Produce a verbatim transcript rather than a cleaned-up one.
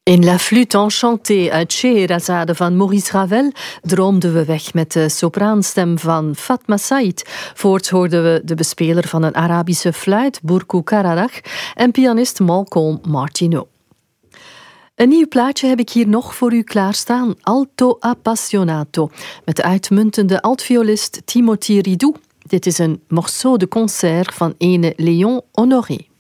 In La Flûte Enchantée uit Scheherazade van Maurice Ravel droomden we weg met de sopraanstem van Fatma Said. Voorts hoorden we de bespeler van een Arabische fluit, Burku Karadach, en pianist Malcolm Martineau. Een nieuw plaatje heb ik hier nog voor u klaarstaan, Alto Appassionato, met de uitmuntende altviolist Timothy Ridou. Dit is een morceau de concert van ene Léon Honoré.